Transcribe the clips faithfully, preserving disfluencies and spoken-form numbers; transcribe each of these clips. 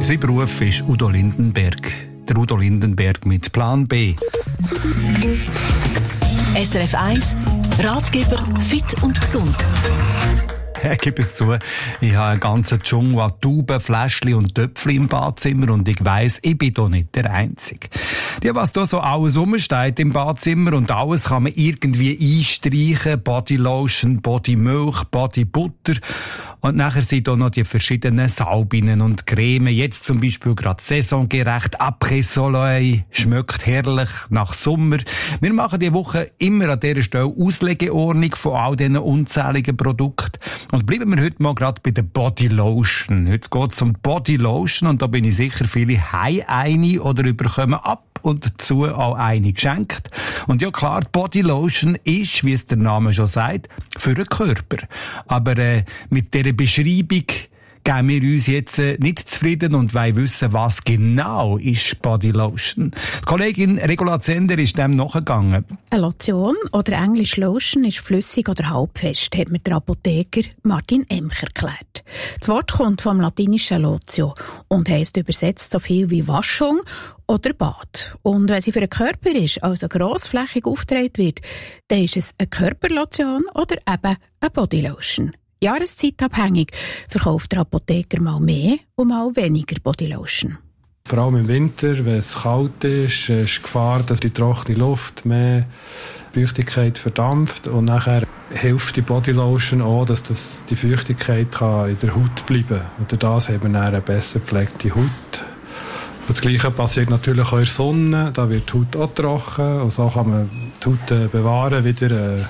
Sein Beruf ist Udo Lindenberg. Der Udo Lindenberg mit Plan B. S R F eins, Ratgeber fit und gesund. Ich gebe es zu, ich habe einen ganzen Dschungel an Tauben, Fläschchen und Töpfchen im Badzimmer und ich weiss, ich bin da nicht der Einzige. Die, was da so alles rumsteht im Badzimmer und alles kann man irgendwie einstreichen, Bodylotion, Bodymilch, Bodybutter und nachher sind da noch die verschiedenen Salben und Cremen, jetzt zum Beispiel gerade saisongerecht, Après Soleil, schmeckt herrlich nach Sommer. Wir machen diese Woche immer an dieser Stelle Auslegeordnung von all diesen unzähligen Produkten. Und bleiben wir heute mal gerade bei der Bodylotion. Heute geht es um Bodylotion und da bin ich sicher, viele haben eine oder überkommen ab und dazu auch eine geschenkt. Und ja klar, die Bodylotion ist, wie es der Name schon sagt, für den Körper. Aber äh, mit dieser Beschreibung geben wir uns jetzt äh, nicht zufrieden und wollen wissen, was genau ist Bodylotion. Die Kollegin Regula Zender ist dem nachgegangen. Eine Lotion oder englisch Lotion ist flüssig oder halbfest, hat mir der Apotheker Martin Emch erklärt. Das Wort kommt vom latinischen Lotio und heisst übersetzt so viel wie Waschung oder Bad. Und wenn sie für den Körper ist, also grossflächig aufgetragen wird, dann ist es eine Körperlotion oder eben eine Bodylotion. Jahreszeitabhängig verkauft der Apotheker mal mehr und mal weniger Bodylotion. Vor allem im Winter, wenn es kalt ist, ist die Gefahr, dass die trockene Luft mehr Feuchtigkeit verdampft und nachher hilft die Bodylotion auch, dass das, die Feuchtigkeit kann in der Haut bleiben kann. Und durch das haben wir dann eine besser gepflegte Haut. Und das Gleiche passiert natürlich auch in der Sonne, da wird die Haut auch trocken und so kann man die Haut bewahren, wieder äh,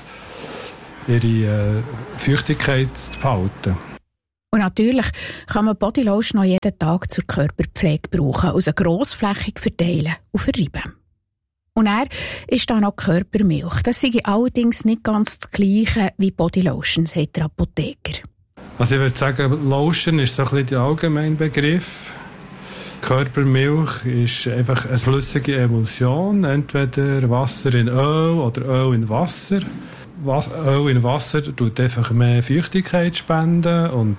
ihre äh, Feuchtigkeit zu behalten. Und natürlich kann man Bodylotion auch jeden Tag zur Körperpflege brauchen, also grossflächig verteilen und verreiben. Und er ist dann noch Körpermilch. Das sei allerdings nicht ganz das Gleiche wie Bodylotion, sagt der Apotheker. Also ich würde sagen, Lotion ist so ein bisschen der allgemeine Begriff. Körpermilch ist einfach eine flüssige Emulsion, entweder Wasser in Öl oder Öl in Wasser. Öl in Wasser tut einfach mehr Feuchtigkeit spenden und,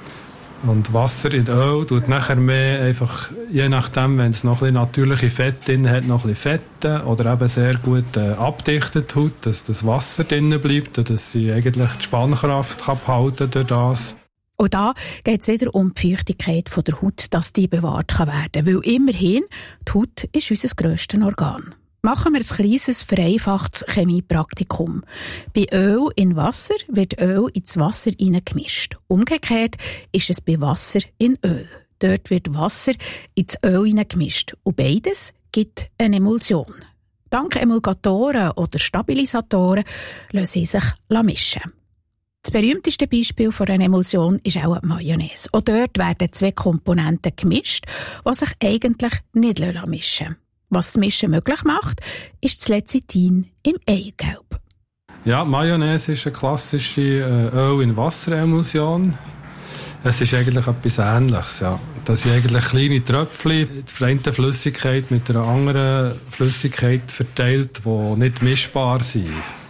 und Wasser in Öl tut nachher mehr einfach, je nachdem, wenn es noch ein bisschen natürliche Fette drin hat, noch ein bisschen Fette oder eben sehr gut äh, abdichtet Haut, dass das Wasser drin bleibt und dass sie eigentlich die Spannkraft kann behalten durch das. Und da geht es wieder um die Feuchtigkeit von der Haut, dass die bewahrt kann werden. Weil immerhin, die Haut ist unser grösstes Organ. Machen wir ein kleines, vereinfachtes Chemiepraktikum. Bei Öl in Wasser wird Öl ins Wasser hineingemischt. Umgekehrt ist es bei Wasser in Öl. Dort wird Wasser ins Öl hineingemischt. Und beides gibt eine Emulsion. Dank Emulgatoren oder Stabilisatoren lassen sie sich mischen. Das berühmteste Beispiel für eine Emulsion ist auch die Mayonnaise. Auch dort werden zwei Komponenten gemischt, die sich eigentlich nicht mischen lassen. Was das Mischen möglich macht, ist das Lecithin im Eigelb. Ja, Mayonnaise ist eine klassische äh, Öl-in-Wasser-Emulsion. Es ist eigentlich etwas Ähnliches. Ja. Das sind eigentlich kleine Tröpfchen, die eine Flüssigkeit mit einer anderen Flüssigkeit verteilt, die nicht mischbar sind.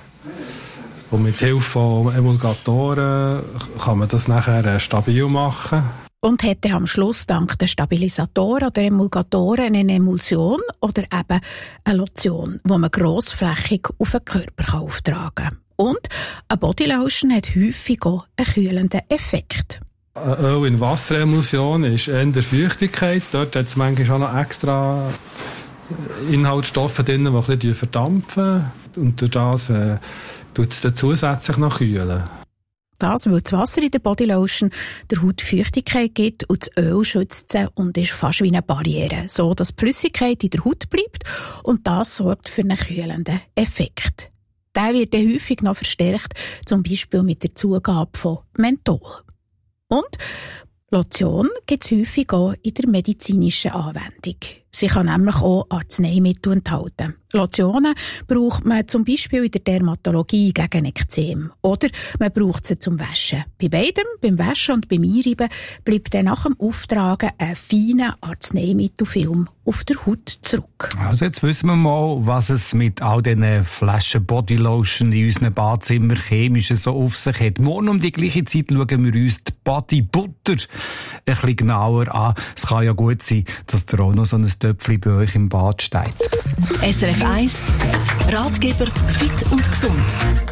Und mit Hilfe von Emulgatoren kann man das nachher stabil machen. Und hätte am Schluss dank der Stabilisatoren oder Emulgatoren eine Emulsion oder eben eine Lotion, die man grossflächig auf den Körper auftragen kann. Und eine Bodylotion hat häufig auch einen kühlenden Effekt. Eine Öl-in-Wasser-Emulsion ist eher Feuchtigkeit. Dort hat es manchmal auch noch extra Inhaltsstoffe drin, die ein bisschen verdampfen. Und durch das äh, tut es dann zusätzlich noch kühlen. Das, weil das Wasser in der Bodylotion der Haut Feuchtigkeit gibt und das Öl schützt sie und ist fast wie eine Barriere, so dass die Flüssigkeit in der Haut bleibt und das sorgt für einen kühlenden Effekt. Der wird dann häufig noch verstärkt, zum Beispiel mit der Zugabe von Menthol. Und Lotion gibt es häufig auch in der medizinischen Anwendung. Sie kann nämlich auch Arzneimittel enthalten. Lotionen braucht man zum Beispiel in der Dermatologie gegen Ekzem. Oder man braucht sie zum Waschen. Bei beidem, beim Waschen und beim Einreiben, bleibt dann nach dem Auftragen ein feiner Arzneimittelfilm auf der Haut zurück. Also jetzt wissen wir mal, was es mit all diesen Flaschen Bodylotion in unseren Badezimmern chemisch so auf sich hat. Morgen um die gleiche Zeit schauen wir uns die Bodybutter ein bisschen genauer an. Es kann ja gut sein, dass da auch noch so ein Töpfchen bei euch im Bad steht. S R F eins Ratgeber Fit und Gesund.